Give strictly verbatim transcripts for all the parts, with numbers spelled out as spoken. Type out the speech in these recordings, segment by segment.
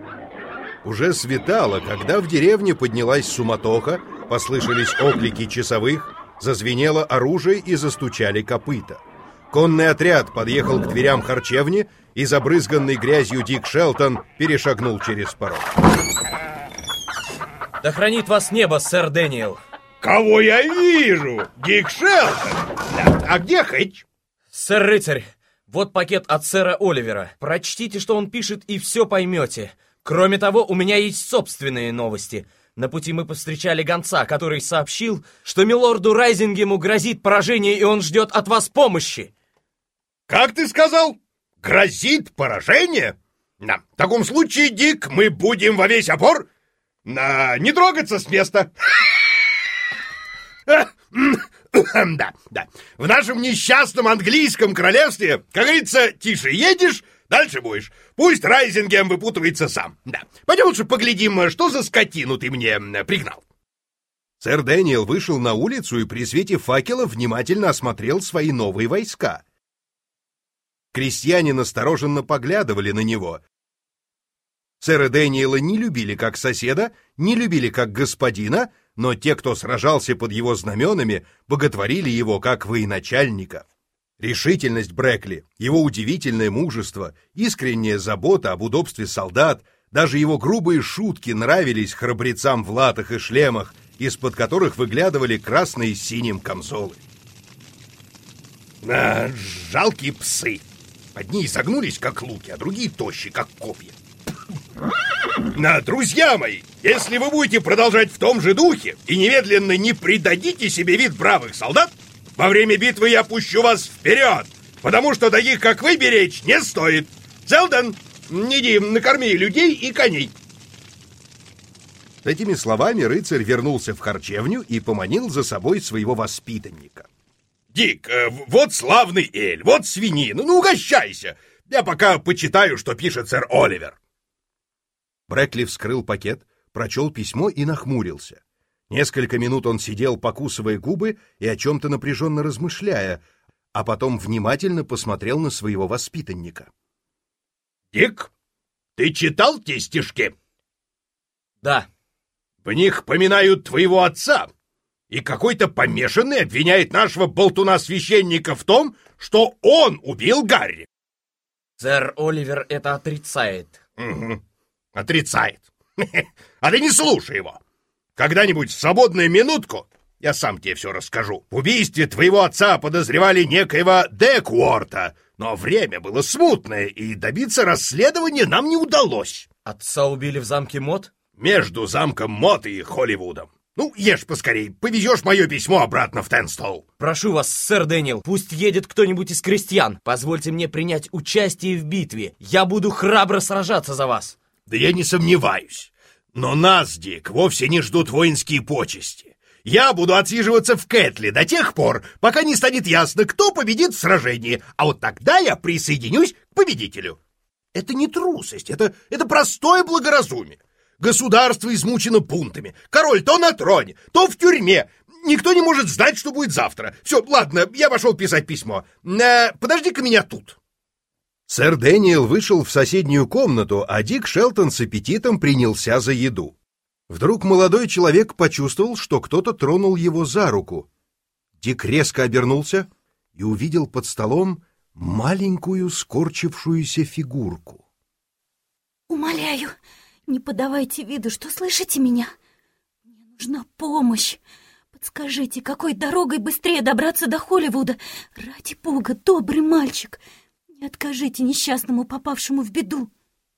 Уже светало, когда в деревне поднялась суматоха, послышались оклики часовых, зазвенело оружие и застучали копыта. Конный отряд подъехал к дверям харчевни, и забрызганный грязью Дик Шелтон перешагнул через порог. Да хранит вас небо, сэр Дэниел. Кого я вижу? Дик Шелтон? Да. А где Хэтч? Сэр-рыцарь, вот пакет от сэра Оливера. Прочтите, что он пишет, и все поймете. Кроме того, у меня есть собственные новости. На пути мы повстречали гонца, который сообщил, что милорду Райзингему грозит поражение, и он ждет от вас помощи. Как ты сказал? Грозит поражение? На, в таком случае, Дик, мы будем во весь опор на, не трогаться с места. Да, да. В нашем несчастном английском королевстве, как говорится, тише едешь, дальше будешь. Пусть Райзингем выпутывается сам. Да. Пойдем лучше поглядим, что за скотину ты мне пригнал. Сэр Дэниел вышел на улицу и при свете факела внимательно осмотрел свои новые войска. Крестьяне настороженно поглядывали на него. Сэра Дэниела не любили как соседа, не любили как господина, но те, кто сражался под его знаменами, боготворили его как военачальника. Решительность Брэкли, его удивительное мужество, искренняя забота об удобстве солдат, даже его грубые шутки нравились храбрецам в латах и шлемах, из-под которых выглядывали красные с синим камзолы. А, жалкие псы! Одни изогнулись, как луки, а другие тощи, как копья. На, друзья мои, если вы будете продолжать в том же духе и немедленно не придадите себе вид бравых солдат, во время битвы я пущу вас вперед, потому что таких, как вы, беречь не стоит. Селдон, иди накорми людей и коней. С этими словами рыцарь вернулся в харчевню и поманил за собой своего воспитанника. Дик, вот славный эль, вот свинина, ну угощайся. Я пока почитаю, что пишет сэр Оливер. Брэкли вскрыл пакет, прочел письмо и нахмурился. Несколько минут он сидел, покусывая губы и о чем-то напряженно размышляя, а потом внимательно посмотрел на своего воспитанника. Дик, ты читал те стишки? Да. В них поминают твоего отца, и какой-то помешанный обвиняет нашего болтуна-священника в том, что он убил Гарри. Сэр Оливер это отрицает. Угу. Отрицает. А ты не слушай его. Когда-нибудь в свободную минутку я сам тебе все расскажу. В убийстве твоего отца подозревали некоего Декворта, но время было смутное, и добиться расследования нам не удалось. Отца убили в замке Мот? Между замком Мот и Холливудом. Ну, ешь поскорей, повезешь мое письмо обратно в Тенстол. Прошу вас, сэр Дэниел, пусть едет кто-нибудь из крестьян. Позвольте мне принять участие в битве. Я буду храбро сражаться за вас. Да я не сомневаюсь. Но нас, Дик, вовсе не ждут воинские почести. Я буду отсиживаться в Кэтли до тех пор, пока не станет ясно, кто победит в сражении, а вот тогда я присоединюсь к победителю. Это не трусость, это, это простое благоразумие. Государство измучено бунтами. Король то на троне, то в тюрьме. Никто не может знать, что будет завтра. Все, ладно, я пошел писать письмо. Э, подожди-ка меня тут. Сэр Дэниел вышел в соседнюю комнату, а Дик Шелтон с аппетитом принялся за еду. Вдруг молодой человек почувствовал, что кто-то тронул его за руку. Дик резко обернулся и увидел под столом маленькую скорчившуюся фигурку. «Умоляю, не подавайте виду, что слышите меня. Мне нужна помощь. Подскажите, какой дорогой быстрее добраться до Холливуда? Ради бога, добрый мальчик, не откажите несчастному, попавшему в беду».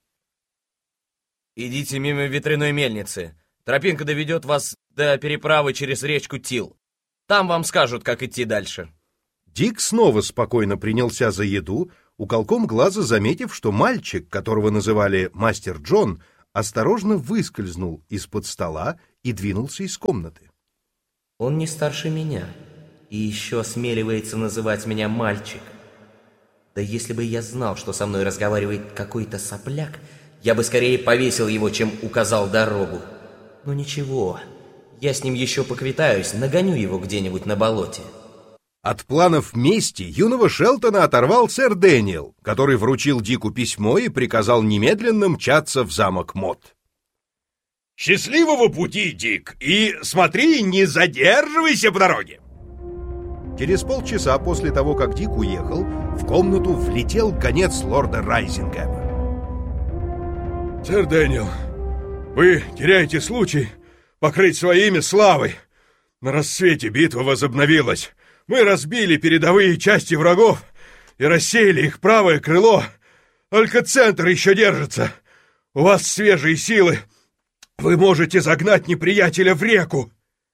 Идите мимо ветряной мельницы. Тропинка доведет вас до переправы через речку Тил. Там вам скажут, как идти дальше. Дик снова спокойно принялся за еду, уголком глаза заметив, что мальчик, которого называли мастер Джон, осторожно выскользнул из-под стола и двинулся из комнаты. Он не старше меня и еще осмеливается называть меня мальчик. Да если бы я знал, что со мной разговаривает какой-то сопляк, я бы скорее повесил его, чем указал дорогу. Но ничего, я с ним еще поквитаюсь, нагоню его где-нибудь на болоте. От планов мести юного Шелтона оторвал сэр Дэниел, который вручил Дику письмо и приказал немедленно мчаться в замок Мод. «Счастливого пути, Дик, и смотри, не задерживайся по дороге!» Через полчаса после того, как Дик уехал, в комнату влетел гонец лорда Райзингема. «Сэр Дэниел, вы теряете случай покрыть свое имя славой. На рассвете битва возобновилась. Мы разбили передовые части врагов и рассеяли их правое крыло. Только центр еще держится. У вас свежие силы. Вы можете загнать неприятеля в реку».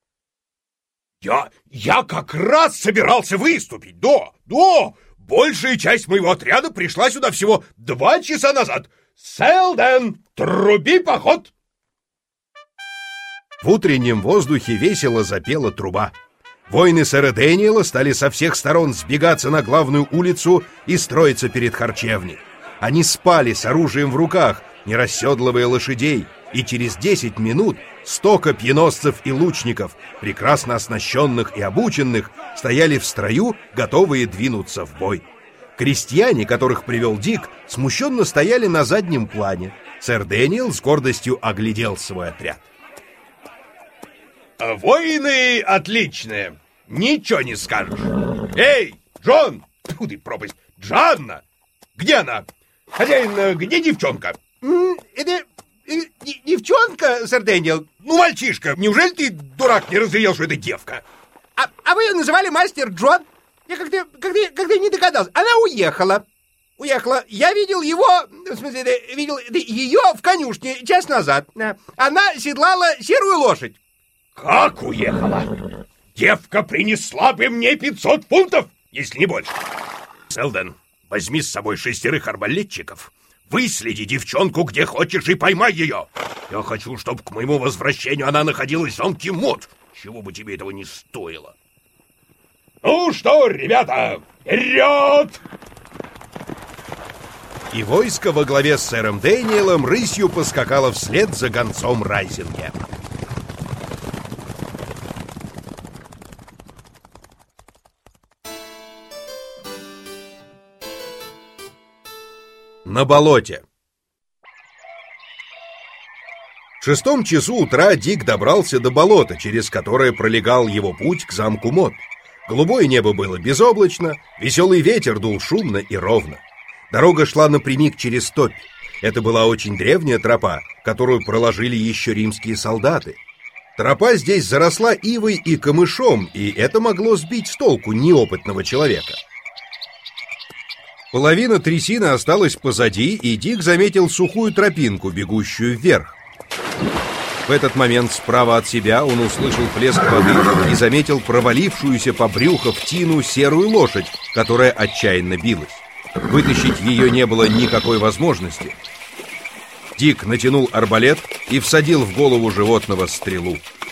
Я, я как раз собирался выступить, да, да. Большая часть моего отряда пришла сюда всего два часа назад. Селден, труби поход. В утреннем воздухе весело запела труба. Воины сэра Дэниела стали со всех сторон сбегаться на главную улицу и строиться перед харчевней. Они спали с оружием в руках, не расседлывая лошадей, и через десять минут сто копьеносцев и лучников, прекрасно оснащенных и обученных, стояли в строю, готовые двинуться в бой. Крестьяне, которых привел Дик, смущенно стояли на заднем плане. Сэр Дэниел с гордостью оглядел свой отряд. «Воины отличные, ничего не скажешь. Эй, Джон! Тьфу ты, пропасть! Джанна! Где она? Хозяин, где девчонка?» «Это девчонка, сэр Дэниел?» «Ну, мальчишка, неужели ты, дурак, не разглядел, что это девка?» А, а вы ее называли мастер Джон? Я как-то как как не догадался. Она уехала. Уехала. Я видел его, в смысле, видел ее в конюшне час назад. Она седлала серую лошадь. «Как уехала? Девка принесла бы мне пятьсот фунтов, если не больше. Селден, возьми с собой шестерых арбалетчиков. Выследи девчонку где хочешь и поймай ее. Я хочу, чтобы к моему возвращению она находилась в замке Мод, чего бы тебе этого не стоило. Ну что, ребята, вперед!» И войско во главе с сэром Дэниелом рысью поскакало вслед за гонцом Райзингема. На болоте. В шестом часу утра Дик добрался до болота, через которое пролегал его путь к замку Мод. Голубое небо было безоблачно, веселый ветер дул шумно и ровно. Дорога шла напрямик через топь. Это была очень древняя тропа, которую проложили еще римские солдаты. Тропа здесь заросла ивой и камышом, и это могло сбить с толку неопытного человека. Половина трясины осталась позади, и Дик заметил сухую тропинку, бегущую вверх. В этот момент справа от себя он услышал плеск воды и заметил провалившуюся по брюхо в тину серую лошадь, которая отчаянно билась. Вытащить ее не было никакой возможности. Дик натянул арбалет и всадил в голову животного стрелу.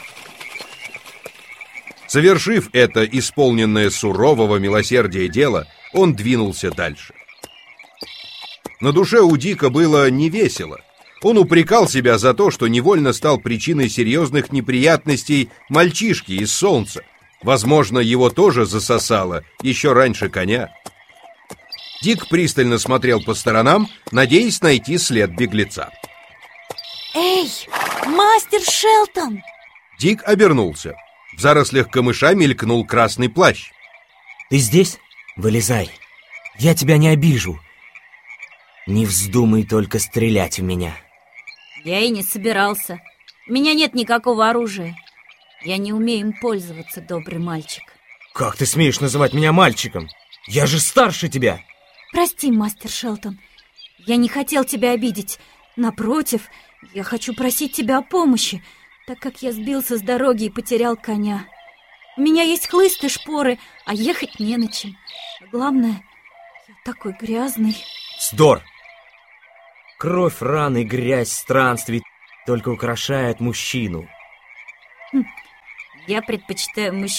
Совершив это исполненное сурового милосердия дело, он двинулся дальше. На душе у Дика было невесело. Он упрекал себя за то, что невольно стал причиной серьезных неприятностей мальчишки из солнца. Возможно, его тоже засосало еще раньше коня. Дик пристально смотрел по сторонам, надеясь найти след беглеца. Эй, мастер Шелтон! Дик обернулся. В зарослях камыша мелькнул красный плащ. Ты здесь? Вылезай. Я тебя не обижу. Не вздумай только стрелять в меня. Я и не собирался. У меня нет никакого оружия. Я не умею им пользоваться, добрый мальчик. Как ты смеешь называть меня мальчиком? Я же старше тебя. Прости, мастер Шелтон. Я не хотел тебя обидеть. Напротив, я хочу просить тебя о помощи, так как я сбился с дороги и потерял коня. У меня есть хлыст и шпоры, а ехать не на чем. Главное, я такой грязный. Вздор! Кровь, раны, грязь, странствий только украшает мужчину. Я предпочитаю мужчин.